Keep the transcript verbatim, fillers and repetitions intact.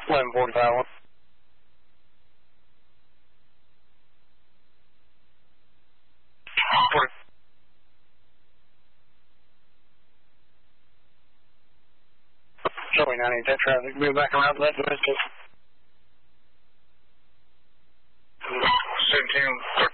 eleven forty-five. Showing nine eight, that traffic. Move back around to that domestic. seventeen,